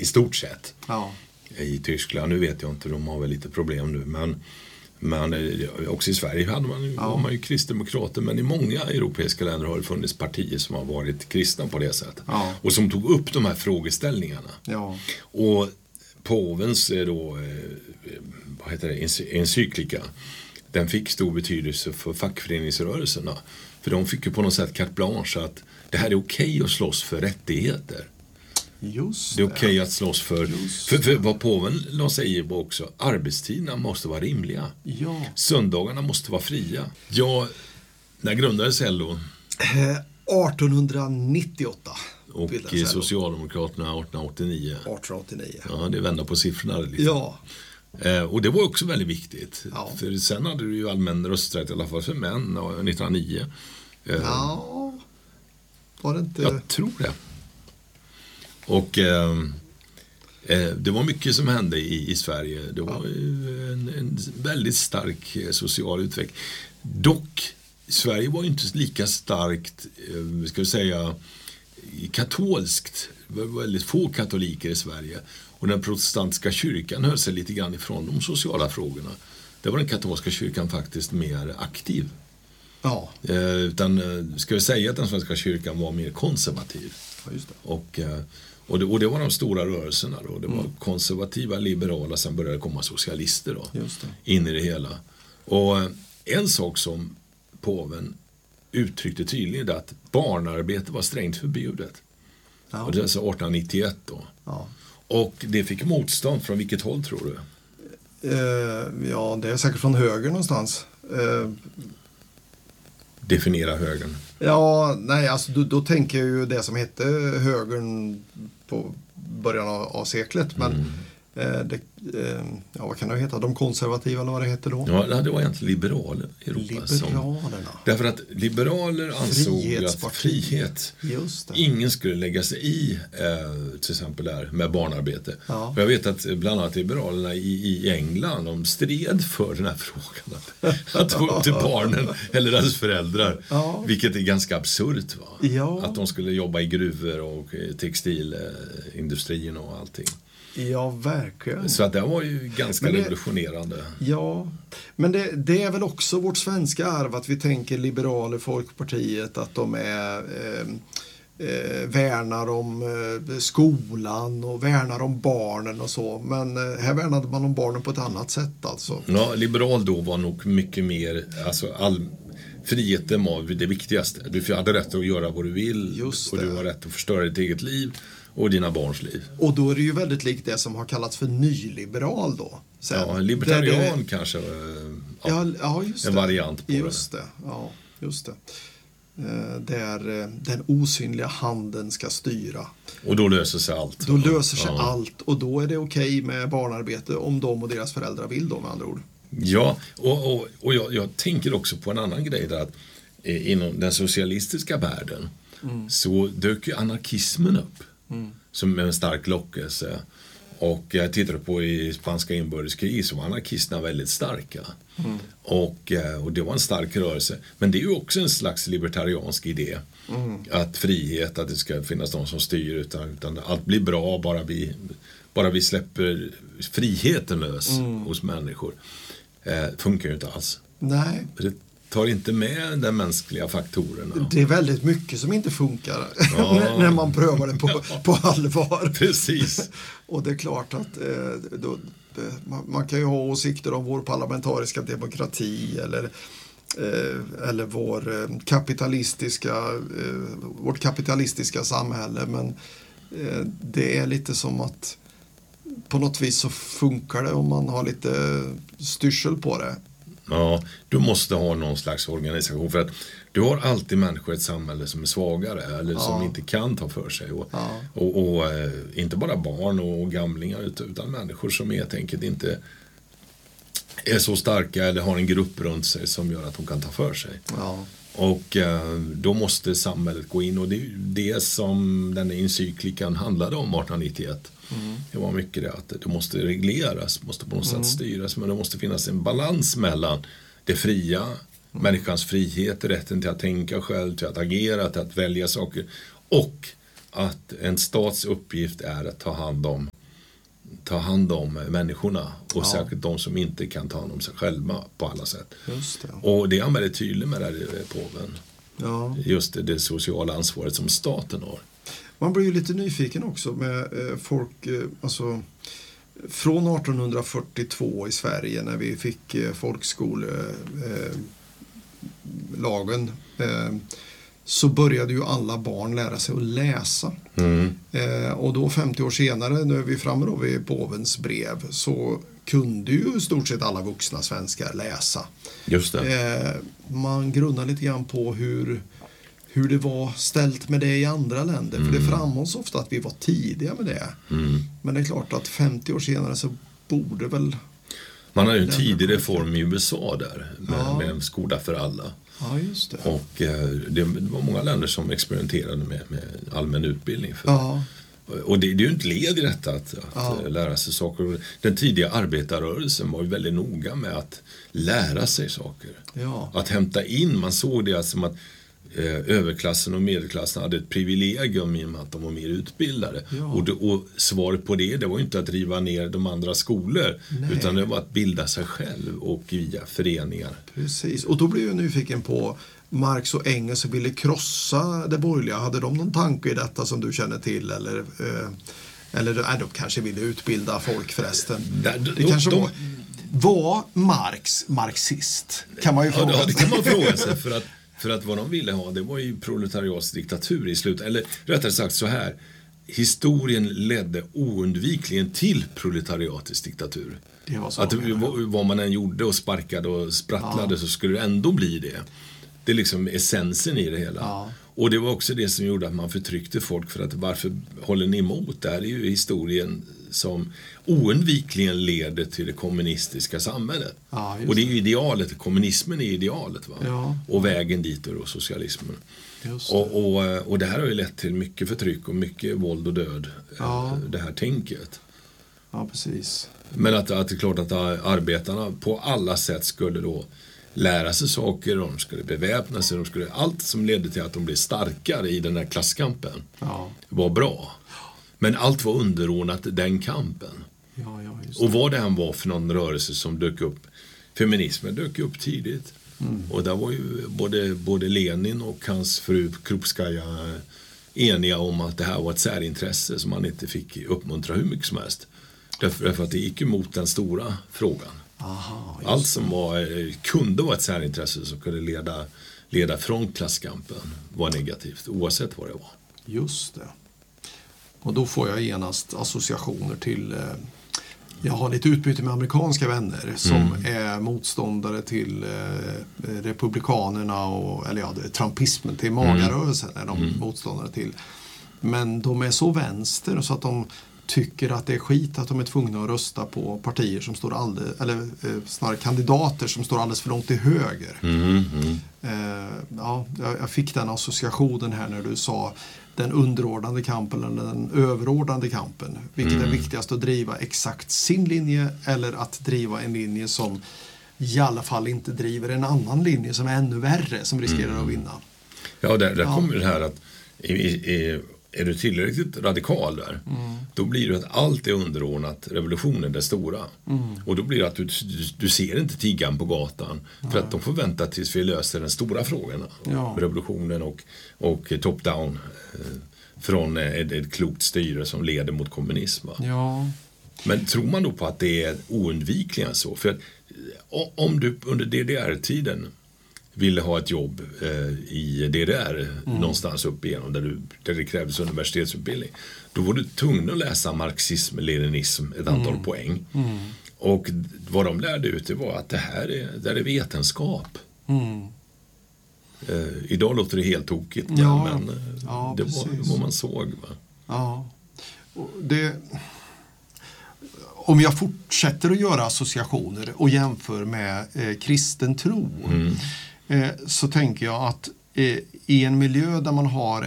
i stort sett. Ja. I Tyskland, nu vet jag inte, de har väl lite problem nu, men också i Sverige var man ju kristdemokrater, men i många europeiska länder har det funnits partier som har varit kristna på det sättet. Ja. Och som tog upp de här frågeställningarna. Ja. Och påvens då, encyklika, den fick stor betydelse för fackföreningsrörelserna. För de fick ju på något sätt carte blanche att det här är okej att slåss för rättigheter. Just det är okej att slåss för vad påven la sig på också. Arbetstiderna måste vara rimliga. Ja. Söndagarna måste vara fria. Ja, när grundades LO? 1898. Och Socialdemokraterna 1889. 1889. Ja, det vänder på siffrorna lite. Ja. Och det var också väldigt viktigt. Ja. För sen hade du ju allmän rösträtt i alla fall för män 1909. Ja. Var det inte? Jag tror det. Och det var mycket som hände i Sverige. Det var en väldigt stark social utveckling. Dock, Sverige var ju inte lika starkt, ska vi säga, katolskt. Det var väldigt få katoliker i Sverige. Och den protestantiska kyrkan höll sig lite grann ifrån de sociala frågorna. Där var den katolska kyrkan faktiskt mer aktiv. Ja. Utan ska vi säga att den svenska kyrkan var mer konservativ. Ja, just det. Och det var de stora rörelserna då. Det var konservativa, liberala, sen började det komma socialister då. Just det. In i det hela. Och en sak som påven uttryckte tydligt är att barnarbete var strängt förbjudet. Ja. Och det är alltså 1891 då. Ja. Och det fick motstånd från vilket håll tror du? Ja, det är säkert från höger någonstans. Definiera högern. Ja, nej, alltså då tänker jag ju det som hette högern på början av seklet. Men vad kan det heta? De konservativa eller vad det heter då? Ja, det var egentligen liberaler i Europa. Liberalerna. Därför att liberaler ansåg att frihet, just det. Ingen skulle lägga sig i till exempel där med barnarbete. Ja. Och jag vet att bland annat liberalerna i England, de stred för den här frågan. Att få upp till barnen eller deras föräldrar. Ja. Vilket är ganska absurt, va? Ja. Att de skulle jobba i gruvor och textilindustrin och allting. Ja, verkligen. Så att det var ju ganska revolutionerande. Ja, men det är väl också vårt svenska arv att vi tänker liberaler, Folkpartiet, att de är värnar om skolan och värnar om barnen och så. Men här värnade man om barnen på ett annat sätt alltså. Ja, liberal då var nog mycket mer, alltså friheten var det viktigaste. Du hade rätt att göra vad du vill. Just det. Och du har rätt att förstöra ditt eget liv och dina barns liv. Och då är det ju väldigt likt det som har kallats för nyliberal då. Sen, ja, libertarian kanske just en variant på just det. Ja, just det. Där den osynliga handen ska styra. Och då löser sig allt. Då löser sig allt. Och då är det okej med barnarbete om de och deras föräldrar vill då, med andra ord. Ja, och jag tänker också på en annan grej där att inom den socialistiska världen så dök ju anarkismen upp som en stark lockelse. Och jag tittade på i spanska inbördeskrig så var anarkisterna väldigt starka. Och det var en stark rörelse. Men det är ju också en slags libertariansk idé. Att frihet, att det ska finnas de som styr utan allt blir bra bara vi släpper friheten lös hos människor. Funkar ju inte alls. Nej. Det tar inte med den mänskliga faktorerna. Det är väldigt mycket som inte funkar när man prövar det på allvar. Precis. Och det är klart att man kan ju ha åsikter om vår parlamentariska demokrati eller vårt kapitalistiska samhälle, men det är lite som att på något vis så funkar det om man har lite styrsel på det. Ja, du måste ha någon slags organisation för att du har alltid människor i ett samhälle som är svagare eller som inte kan ta för sig och inte bara barn och gamlingar utan människor som helt enkelt inte är så starka eller har en grupp runt sig som gör att de kan ta för sig. Ja. Och då måste samhället gå in och det är det som den encyklikan handlade om 1891. Det var mycket det att det måste regleras, måste på något sätt styras, men det måste finnas en balans mellan det fria, människans frihet, rätten till att tänka själv, till att agera, till att välja saker och att en stats uppgift är att ta hand om ta hand om människorna och särskilt de som inte kan ta hand om sig själva på alla sätt. Just det. Och det är han väldigt tydlig med där, påven. Ja. Just det sociala ansvaret som staten har. Man blir ju lite nyfiken också med folk, alltså från 1842 i Sverige när vi fick folkskolelagen så började ju alla barn lära sig att läsa. Och då 50 år senare, nu är vi framme då vid påvens brev, så kunde ju i stort sett alla vuxna svenskar läsa. Just det. Man grunnar lite grann på hur det var ställt med det i andra länder. För det framhålls ofta att vi var tidiga med det. Men det är klart att 50 år senare så borde väl... Man har ju en tidig reform i USA där med en skola för alla. Ja, just det. Och det var många länder som experimenterade med allmän utbildning. Och det är ju inte led i detta att lära sig saker. Den tidiga arbetarrörelsen var ju väldigt noga med att lära sig saker. Ja. Att hämta in, man såg det som att överklassen och medelklassen hade ett privilegium i och med att de var mer utbildade. Ja. Och svaret på det var ju inte att riva ner de andra skolor. Nej. Utan det var att bilda sig själv och via föreningar. Precis, och då blev jag nyfiken på Marx och Engels ville krossa det borgerliga. Hade de någon tanke i detta som du känner till? Eller de kanske ville utbilda folk förresten. Det kanske var Marx marxist? Kan man ju fråga sig. Ja, det kan man fråga sig för att vad de ville ha, det var ju proletariatsdiktatur i slut. Eller rättare sagt så här, historien ledde oundvikligen till proletariatisk diktatur. Det var så. Att vad man än gjorde och sparkade och sprattlade så skulle det ändå bli det. Det är liksom essensen i det hela. Ja. Och det var också det som gjorde att man förtryckte folk för att varför håller ni emot? Det här är ju historien som oundvikligen leder till det kommunistiska samhället. Ja, och det är ju idealet, kommunismen är idealet va? Ja. Och vägen dit och socialismen. Och det här har ju lett till mycket förtryck och mycket våld och död. Ja. Det här tänket. Ja, precis. Men att det är klart att arbetarna på alla sätt skulle då lära sig saker, de skulle beväpna sig, allt som ledde till att de blev starkare i den här klasskampen var bra. Men allt var underordnat den kampen. Ja, och vad det än var för någon rörelse som dök upp, feminismen dök upp tidigt. Och där var ju både Lenin och hans fru Krupskaja eniga om att det här var ett särintresse som man inte fick uppmuntra hur mycket som helst. Därför att det gick emot den stora frågan. Aha, allt som kunde vara ett särintresse som kunde leda från klasskampen var negativt, oavsett vad det var. Just det. Och då får jag genast associationer till... jag har lite utbyte med amerikanska vänner som är motståndare till republikanerna eller trumpismen, till magarrörelsen är de motståndare till. Men de är så vänster så att de tycker att det är skit att de är tvungna att rösta på partier som står snarare kandidater som står alldeles för långt till höger. Jag fick den associationen här när du sa den underordnande kampen eller den överordnande kampen. Vilket är viktigast att driva exakt sin linje eller att driva en linje som i alla fall inte driver en annan linje som är ännu värre, som riskerar att vinna. Ja, där kommer det här att är du tillräckligt radikal där, då blir det att allt är underordnat revolutionen, det stora. Och då blir det att du ser inte tiggan på gatan för att de får vänta tills vi löser den stora frågan. Revolutionen och top-down från ett klokt styre som leder mot kommunism. Ja. Men tror man då på att det är oundvikligen så? För att, om du under DDR-tiden ville ha ett jobb i DDR någonstans upp igenom där det krävdes universitetsutbildning, då var du tvungen att läsa marxism, leninism ett antal poäng. Och vad de lärde ut det var att det här är vetenskap. Idag låter det helt tokigt, men det var vad man såg. Va? Ja. Om jag fortsätter att göra associationer och jämför med kristen tro så tänker jag att i en miljö där man har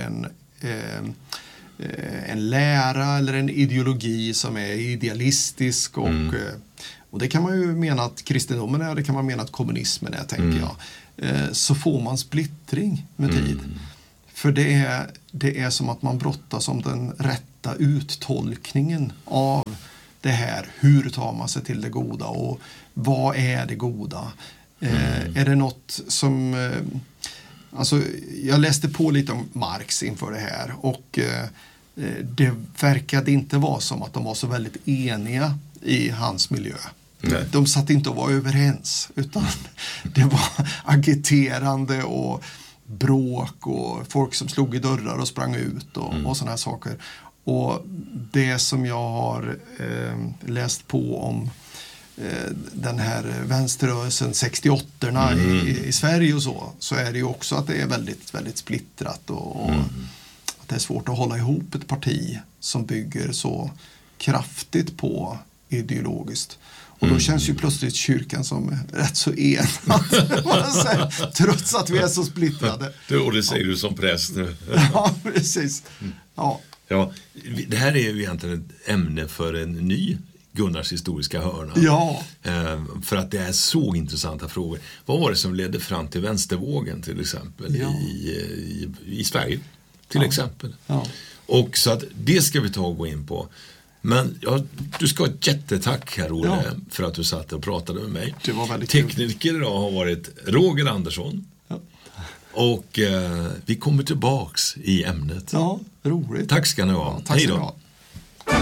en lära eller en ideologi som är idealistisk och det kan man ju mena att kristendomen är, det kan man mena att kommunismen är, tänker jag. Så får man splittring med tid. För det är som att man brottas om den rätta uttolkningen av det här, hur tar man sig till det goda och vad är det goda? Är det något som... Alltså, jag läste på lite om Marx inför det här och det verkade inte vara som att de var så väldigt eniga i hans miljö. Nej. De satt inte och var överens, utan det var agiterande och bråk och folk som slog i dörrar och sprang ut och såna här saker. Och det som jag har läst på om den här vänsterrörelsen 68-orna i Sverige och så är det ju också att det är väldigt, väldigt splittrat och att det är svårt att hålla ihop ett parti som bygger så kraftigt på ideologiskt. Och då känns ju plötsligt kyrkan som rätt så enad, trots att vi är så splittrade. Och det säger du som präst nu. Ja, precis. Ja. Ja, det här är ju egentligen ett ämne för en ny Gunnars historiska hörna. Ja. För att det är så intressanta frågor. Vad var det som ledde fram till vänstervågen till exempel i Sverige till exempel? Ja. Och så att det ska vi ta och gå in på. Men du ska ha ett jättetack här, Olle, för att du satt och pratade med mig. Det var väldigt Tekniker kul. Idag har varit Roger Andersson. Ja. Och vi kommer tillbaks i ämnet. Ja, roligt. Tack ska ni ha. Ja, tack ska ni ha.